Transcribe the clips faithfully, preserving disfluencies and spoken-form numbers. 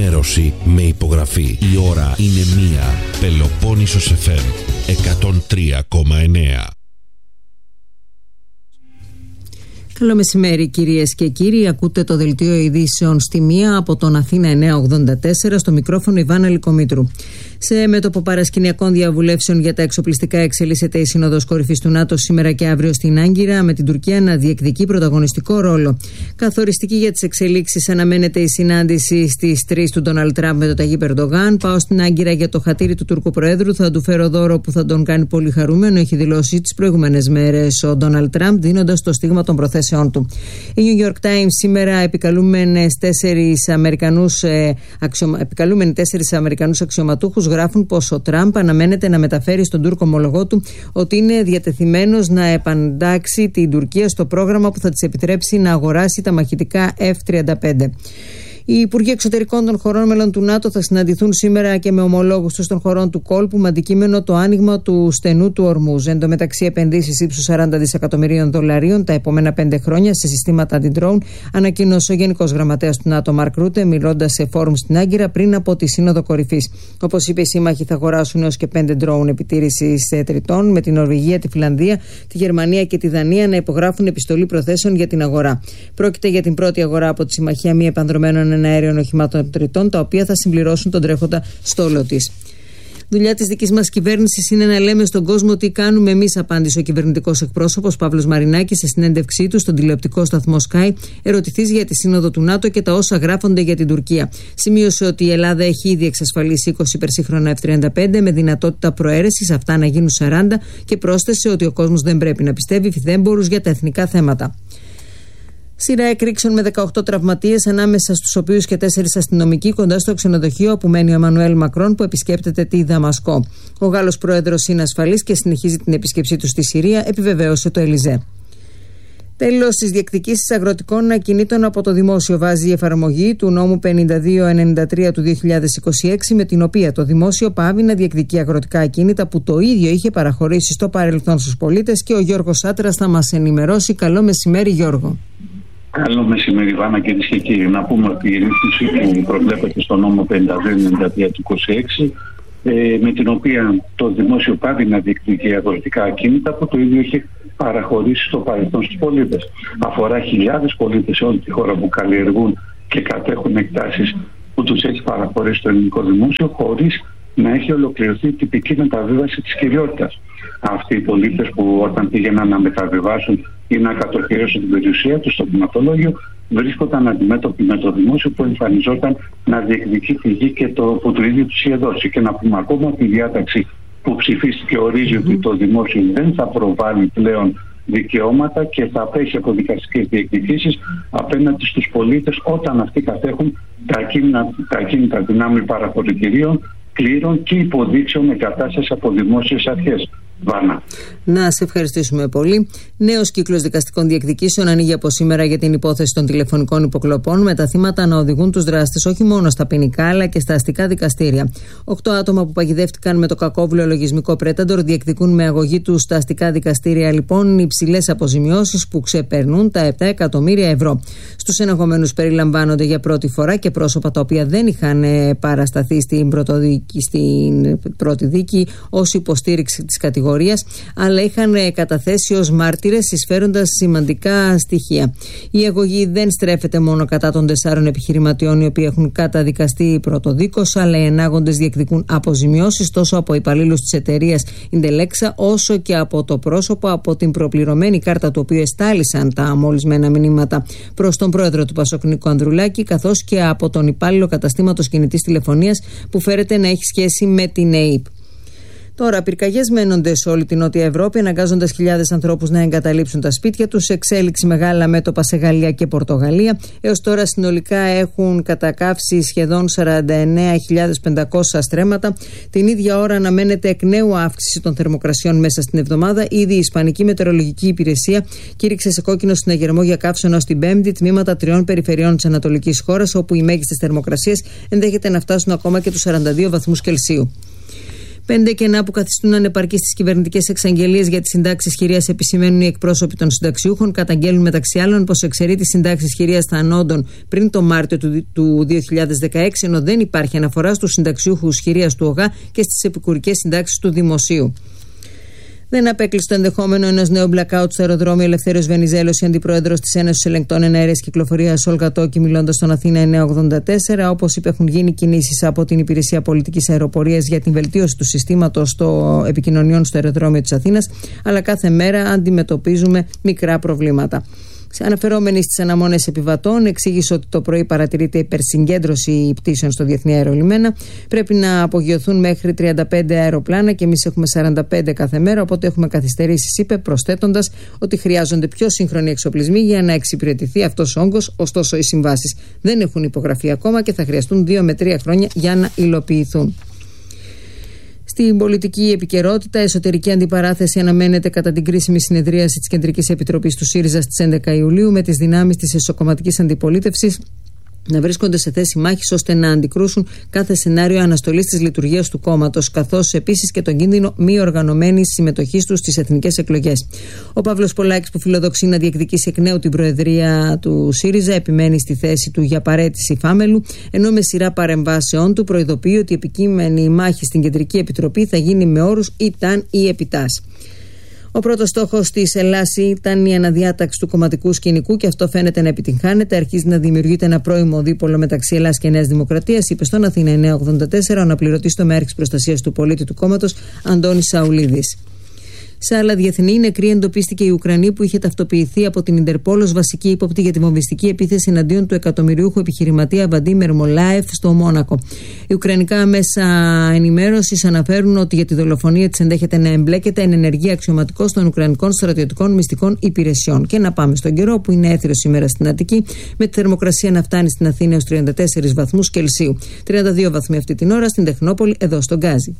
ενημέρωση με υπογραφή. Η ώρα είναι μία. Πελοπόννησος εφ εμ εκατόν τρία κόμμα εννέα. Καλό μεσημέρι κυρίες και κύριοι, ακούτε το δελτίο ειδήσεων στη μία από τον Αθήνα εννιακόσια ογδόντα τέσσερα, στο μικρόφωνο Ιβάνα Λικομήτρου. Σε μέτωπο παρασκηνιακών διαβουλεύσεων για τα εξοπλιστικά εξελίσσεται η Σύνοδος Κορυφής του ΝΑΤΟ σήμερα και αύριο στην Άγκυρα, με την Τουρκία να διεκδικεί πρωταγωνιστικό ρόλο. Καθοριστική για τις εξελίξεις αναμένεται η συνάντηση στις τρεις του Ντόναλντ Τραμπ με τον Ταγίπ Ερντογάν. Πάω στην Άγκυρα για το χατήρι του Τούρκου Προέδρου, θα του φέρω δώρο που θα τον κάνει πολύ χαρούμενο, έχει δηλώσει τις προηγούμενες μέρες ο Ντόναλντ Τραμπ, δίνοντας το στίγμα των προθέσεων του. Οι New York Times σήμερα επικαλούμενες τέσσερις Αμερικανούς, ε, αξιωμα... επικαλούμενοι τέσσερις Αμερικανούς αξιωματούχους γράφουν πως ο Τραμπ αναμένεται να μεταφέρει στον Τούρκο ομολογό του ότι είναι διατεθειμένος να επαντάξει την Τουρκία στο πρόγραμμα που θα της επιτρέψει να αγοράσει τα μαχητικά εφ τριάντα πέντε. Οι Υπουργοί Εξωτερικών των χωρών μέλων του ΝΑΤΟ θα συναντηθούν σήμερα και με ομολόγους τους των χωρών του κόλπου με αντικείμενο το άνοιγμα του στενού του Ορμούζ. Εν τω μεταξύ, επενδύσεις ύψους σαράντα δισεκατομμυρίων δολαρίων τα επόμενα πέντε χρόνια σε συστήματα αντι-drone, ανακοίνωσε ο Γενικός Γραμματέας του ΝΑΤΟ Μαρκ Ρούτε, μιλώντας σε φόρουμ στην Άγκυρα πριν από τη Σύνοδο Κορυφής. Όπως είπε, οι σύμμαχοι θα αγοράσουν έως και πέντε drone επιτήρησης τριτών, με την Νορβηγία, τη Φιλανδία, τη Γερμανία και τη Δανία να υπογράφουν επιστολή προθέσεων για την αγορά. Πρόκειται για την πρώτη αγορά από τη Συμμαχία Μη Επανδρομένων Αέριων Οχημάτων Τριτών, τα οποία θα συμπληρώσουν τον τρέχοντα στόλο της. Δουλειά της δικής μας κυβέρνησης είναι να λέμε στον κόσμο τι κάνουμε εμείς, απάντησε ο κυβερνητικός εκπρόσωπος Παύλος Μαρινάκης σε συνέντευξή του στον τηλεοπτικό σταθμό Sky, ερωτηθείς για τη Σύνοδο του ΝΑΤΟ και τα όσα γράφονται για την Τουρκία. Σημείωσε ότι η Ελλάδα έχει ήδη εξασφαλίσει είκοσι υπερσύγχρονα εφ τριάντα πέντε με δυνατότητα προαίρεσης, αυτά να γίνουν σαράντα, και πρόσθεσε ότι ο κόσμος δεν πρέπει να πιστεύει φιδέμπορους για τα εθνικά θέματα. Σειρά εκρήξεων με δεκαοκτώ τραυματίες, ανάμεσα στους οποίους και τέσσερις αστυνομικοί, κοντά στο ξενοδοχείο όπου μένει ο Εμμανουέλ Μακρόν, που επισκέπτεται τη Δαμασκό. Ο Γάλλος πρόεδρος είναι ασφαλής και συνεχίζει την επίσκεψή του στη Συρία, επιβεβαίωσε το Ελιζέ. Τέλος, στις διεκδικήσεις αγροτικών ακινήτων από το δημόσιο βάζει η εφαρμογή του νόμου πενήντα δύο ενενήντα τρία του δύο χιλιάδες είκοσι έξι, με την οποία το δημόσιο πάβει να διεκδικεί αγροτικά ακίνητα που το ίδιο είχε παραχωρήσει στο παρελθόν στους πολίτες, και ο Γιώργος Σάτρας θα μας ενημερώσει. Καλό μεσημέρι, Γιώργο. Καλό μεσημέρι, Βάνα, κυρίες και κύριοι. Να πούμε ότι η ρύθμιση που προβλέπεται στο νόμο πενήντα δύο ενενήντα τρία του είκοσι έξι, ε, με την οποία το δημόσιο πάβει να διεκδικεί αγροτικά ακίνητα που το ίδιο έχει παραχωρήσει στο παρελθόν στους πολίτες. Αφορά χιλιάδες πολίτες σε όλη τη χώρα που καλλιεργούν και κατέχουν εκτάσεις που τους έχει παραχωρήσει το ελληνικό δημόσιο, χωρίς να έχει ολοκληρωθεί η τυπική μεταβίβαση της κυριότητας. Αυτοί οι πολίτες που όταν πήγαιναν να μεταβιβάσουν ή να κατοχυρώσουν την περιουσία τους στο κτηματολόγιο βρίσκονταν αντιμέτωποι με το δημόσιο που εμφανιζόταν να διεκδικεί τη γη και το που του ίδιου τους είχε δώσει. Και να πούμε ακόμα ότι η διάταξη που ψηφίστηκε ορίζει mm-hmm. ότι το δημόσιο δεν θα προβάλλει πλέον δικαιώματα και θα απέχει από δικαστικές διεκδικήσεις απέναντι στους πολίτες όταν αυτοί κατέχουν τα ακίνητα, τα ακίνητα δυνάμει παραχωρητηρίων, κλήρων και υποδείξεων εγκατάστασης από δημόσιες αρχές. Βάνα. Να σε ευχαριστήσουμε πολύ. Νέος κύκλος δικαστικών διεκδικήσεων ανοίγει από σήμερα για την υπόθεση των τηλεφωνικών υποκλοπών, με τα θύματα να οδηγούν τους δράστες όχι μόνο στα ποινικά αλλά και στα αστικά δικαστήρια. Οκτώ άτομα που παγιδεύτηκαν με το κακόβουλο λογισμικό Predator διεκδικούν με αγωγή τους στα αστικά δικαστήρια, λοιπόν, υψηλές αποζημιώσεις που ξεπερνούν τα επτά εκατομμύρια ευρώ. Στους εναγωμένους περιλαμβάνονται για πρώτη φορά και πρόσωπα τα οποία δεν είχαν παρασταθεί στην, στην πρώτη δίκη ως υποστήριξη της κατηγορίας, αλλά είχαν καταθέσει ως μάρτυρες, εισφέροντας σημαντικά στοιχεία. Η αγωγή δεν στρέφεται μόνο κατά των τεσσάρων επιχειρηματιών οι οποίοι έχουν καταδικαστεί πρωτοδίκως, αλλά οι ενάγοντες διεκδικούν αποζημιώσεις τόσο από υπαλλήλους της εταιρείας Indelexa, όσο και από το πρόσωπο από την προπληρωμένη κάρτα του οποίου εστάλησαν τα μολυσμένα μηνύματα προς τον πρόεδρο του Πασόκ Νίκο Ανδρουλάκη, καθώς και από τον υπάλληλο καταστήματος κινητής τηλεφωνίας που φέρεται να έχει σχέση με την ΕΕΠ. Τώρα, πυρκαγιές μένονται σε όλη την Νότια Ευρώπη, αναγκάζοντας χιλιάδες ανθρώπους να εγκαταλείψουν τα σπίτια τους. Εξέλιξη μεγάλα μέτωπα σε Γαλλία και Πορτογαλία. Έως τώρα συνολικά έχουν κατακαύσει σχεδόν σαράντα εννέα χιλιάδες πεντακόσια στρέμματα. Την ίδια ώρα αναμένεται εκ νέου αύξηση των θερμοκρασιών μέσα στην εβδομάδα. Ήδη η Ισπανική Μετεωρολογική Υπηρεσία κήρυξε σε κόκκινο συναγερμό για καύσωνα ως την Πέμπτη τμήματα τριών περιφερειών της Ανατολικής χώρας, όπου οι μέγιστες θερμοκρασίες ενδέχεται να φτάσουν ακόμα και τους σαράντα δύο βαθμούς Κελσίου. Πέντε κενά που καθιστούν ανεπαρκείς τις κυβερνητικές εξαγγελίες για τις συντάξεις χειρίας επισημαίνουν οι εκπρόσωποι των συνταξιούχων. Καταγγέλνουν μεταξύ άλλων πως εξαιρεί τις συντάξεις χειρίας θανόντων πριν το Μάρτιο του, του δύο χιλιάδες δεκαέξι, ενώ δεν υπάρχει αναφορά στους συνταξιούχους χειρίας του ΟΓΑ και στις επικουρικές συντάξεις του Δημοσίου. Δεν απέκλεισε το ενδεχόμενο ενός νέου blackout στο αεροδρόμιο Ελευθέριος Βενιζέλος, η αντιπρόεδρος της Ένωσης Ελεγκτών Εναέρειας Κυκλοφορίας, Όλγα Τόκη, μιλώντας στον Αθήνα εννιακόσια ογδόντα τέσσερα. Όπως είπε, έχουν γίνει κινήσεις από την Υπηρεσία Πολιτικής Αεροπορίας για την βελτίωση του συστήματος επικοινωνιών στο αεροδρόμιο της Αθήνας, αλλά κάθε μέρα αντιμετωπίζουμε μικρά προβλήματα. Αναφερόμενη στις αναμονές επιβατών, εξήγησε ότι το πρωί παρατηρείται υπερσυγκέντρωση πτήσεων στο Διεθνή Αερολιμένα. Πρέπει να απογειωθούν μέχρι τριάντα πέντε αεροπλάνα και εμείς έχουμε σαράντα πέντε κάθε μέρα, οπότε έχουμε καθυστερήσεις, είπε, προσθέτοντας ότι χρειάζονται πιο σύγχρονοι εξοπλισμοί για να εξυπηρετηθεί αυτός ο όγκος. Ωστόσο, οι συμβάσεις δεν έχουν υπογραφεί ακόμα και θα χρειαστούν δύο με τρία χρόνια για να υλοποιηθούν. Στην πολιτική επικαιρότητα, εσωτερική αντιπαράθεση αναμένεται κατά την κρίσιμη συνεδρίαση της Κεντρικής Επιτροπής του ΣΥΡΙΖΑ στις έντεκα Ιουλίου, με τις δυνάμεις της εσωκομματικής αντιπολίτευσης να βρίσκονται σε θέση μάχης ώστε να αντικρούσουν κάθε σενάριο αναστολής της λειτουργίας του κόμματος, καθώς επίσης και τον κίνδυνο μη οργανωμένης συμμετοχής τους στις εθνικές εκλογές. Ο Παύλος Πολάκης, που φιλοδοξεί να διεκδικήσει εκ νέου την προεδρία του ΣΥΡΙΖΑ, επιμένει στη θέση του για παραίτηση φάμελου, ενώ με σειρά παρεμβάσεών του προειδοποιεί ότι η επικείμενη μάχη στην Κεντρική Επιτροπή θα γίνει με όρους ηταν ή επιτάς. Ο πρώτος στόχος της Ελλάς ήταν η αναδιάταξη του κομματικού σκηνικού και αυτό φαίνεται να επιτυγχάνεται. Αρχίζει να δημιουργείται ένα πρώιμο δίπολο μεταξύ Ελλάς και Νέας Δημοκρατίας, είπε στον Αθήνα εννιακόσια ογδόντα τέσσερα ο αναπληρωτής τομέαρχης προστασίας του πολίτη του κόμματος Αντώνης Σαουλίδης. Σε άλλα διεθνή, νεκρή εντοπίστηκε η Ουκρανή που είχε ταυτοποιηθεί από την Ιντερπόλ ως βασική ύποπτη για τη βομβιστική επίθεση εναντίον του εκατομμυριούχου επιχειρηματία Βαντίμιρ Μολάεφ στο Μόνακο. Οι ουκρανικά μέσα ενημέρωσης αναφέρουν ότι για τη δολοφονία της ενδέχεται να εμπλέκεται εν ενεργεία αξιωματικός των Ουκρανικών στρατιωτικών μυστικών υπηρεσιών. Και να πάμε στον καιρό, που είναι έθριο σήμερα στην Αττική, με τη θερμοκρασία να φτάνει στην Αθήνα έως τριάντα τέσσερις βαθμούς Κελσίου. τριάντα δύο βαθμοί αυτή την ώρα στην Τεχνόπολη, εδώ στον Γκάζι.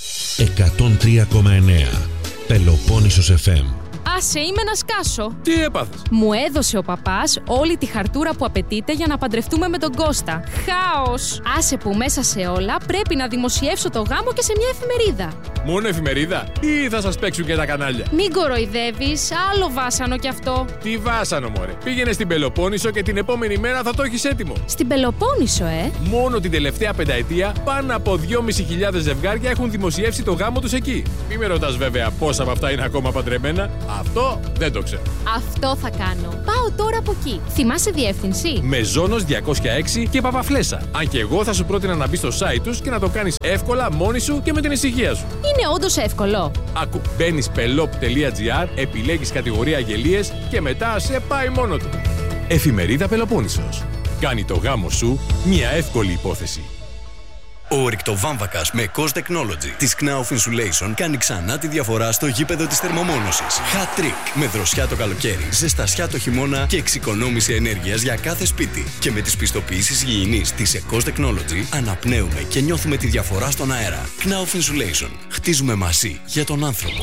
εκατόν τρία κόμμα εννέα Πελοπόννησος εφ εμ. Άσε, είμαι να σκάσω. Τι έπαθες? Μου έδωσε ο παπάς όλη τη χαρτούρα που απαιτείται για να παντρευτούμε με τον Κώστα. Χάος! Άσε που μέσα σε όλα πρέπει να δημοσιεύσω το γάμο και σε μια εφημερίδα. Μόνο εφημερίδα ή θα σας παίξουν και τα κανάλια? Μην κοροϊδεύεις, άλλο βάσανο κι αυτό. Τι βάσανο, μωρέ. Πήγαινε στην Πελοπόννησο και την επόμενη μέρα θα το έχεις έτοιμο. Στην Πελοπόννησο, ε! Μόνο την τελευταία πενταετία πάνω από δυόμισι χιλιάδες ζευγάρια έχουν δημοσιεύσει το γάμο τους εκεί. Μη με ρωτάς βέβαια πόσα από αυτά είναι ακόμα παντρεμένα. Αυτό δεν το ξέρω. Αυτό θα κάνω. Πάω τώρα από εκεί. Θυμάσαι διεύθυνση? Μεζόνος διακόσια έξι και Παπαφλέσσα. Αν και εγώ θα σου πρότεινα να μπει στο site τους και να το κάνεις εύκολα μόνη σου και με την ησυχία σου. Είναι όντως εύκολο. Άκου, μπαίνεις πελόπ τελεία τζι άρ, επιλέγεις κατηγορία αγγελίες και μετά σε πάει μόνο του. Εφημερίδα Πελοπόννησος. Κάνει το γάμο σου μια εύκολη υπόθεση. Ο ρηκτοβάμβακας με Cost Technology της Knauf Insulation κάνει ξανά τη διαφορά στο γήπεδο της θερμομόνωσης. Hat trick με δροσιά το καλοκαίρι, ζεστασιά το χειμώνα και εξοικονόμηση ενέργειας για κάθε σπίτι. Και με τις πιστοποιήσεις υγιεινής της Cost Technology αναπνέουμε και νιώθουμε τη διαφορά στον αέρα. Knauf Insulation. Χτίζουμε μαζί για τον άνθρωπο.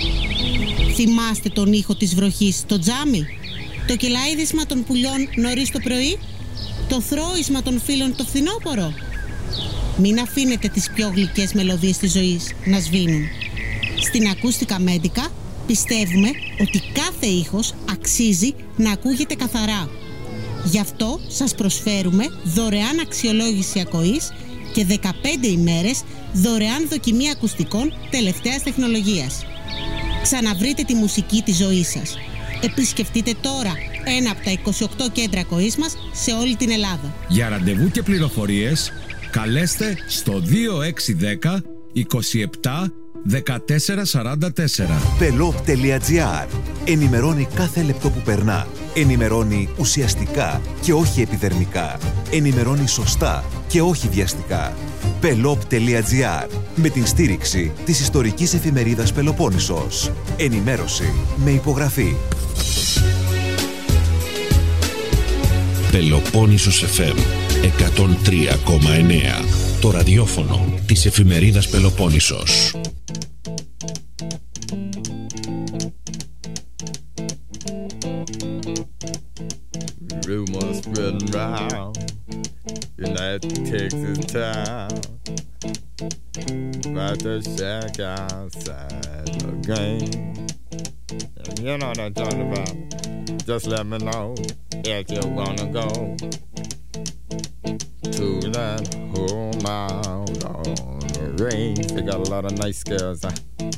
Θυμάστε τον ήχο της βροχής στο τζάμι? Το κελάιδισμα των πουλιών νωρίς το πρωί? Το θρώισμα των φύλων το φθινόπωρο? Μην αφήνετε τις πιο γλυκές μελωδίες της ζωής να σβήνουν. Στην Acoustica Medica πιστεύουμε ότι κάθε ήχος αξίζει να ακούγεται καθαρά. Γι' αυτό σας προσφέρουμε δωρεάν αξιολόγηση ακοής και δεκαπέντε ημέρες δωρεάν δοκιμή ακουστικών τελευταίας τεχνολογίας. Ξαναβρείτε τη μουσική της ζωής σας. Επισκεφτείτε τώρα ένα από τα είκοσι οκτώ κέντρα ακοής μας σε όλη την Ελλάδα. Για ραντεβού και πληροφορίες καλέστε στο δύο έξι ένα μηδέν είκοσι επτά δεκατέσσερα σαράντα τέσσερα. πελόπ τελεία τζι άρ. Ενημερώνει κάθε λεπτό που περνά. Ενημερώνει ουσιαστικά και όχι επιδερμικά. Ενημερώνει σωστά και όχι βιαστικά. πελόπ τελεία τζι άρ. Με την στήριξη της ιστορικής εφημερίδας Πελοπόννησος. Ενημέρωση με υπογραφή. Πελοπόννησος εφ εμ εκατόν τρία κόμμα εννέα. Το ραδιόφωνο της εφημερίδας Πελοπόννησος. Rumors spreading round in that Texas town. about to shack outside the game. You know what I'm talking about. Just let me know if you wanna go to that home out on the range. They got a lot of nice girls. Huh?